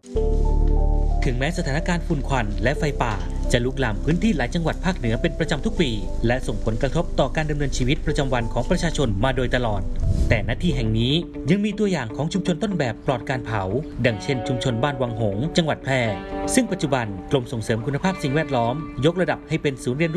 ถึงแม้สถานการณ์ฝุ่นควันและไฟป่าจะลุกลามพื้นที่หลายจังหวัดภาคเหนือเป็นประจำทุกปีและส่งผลกระทบต่อการดำเนินชีวิตประจำวันของประชาชนมาโดยตลอดแต่ณที่แห่งนี้ยังมีตัวอย่างของชุมชนต้นแบบปลอดการเผาดังเช่นชุมชนบ้านวังหงส์จังหวัดแพร่ซึ่งปัจจุบันกรมส่งเสริมคุณภาพสิ่งแวดล้อมยกระดับให้เป็นศูนย์เรียน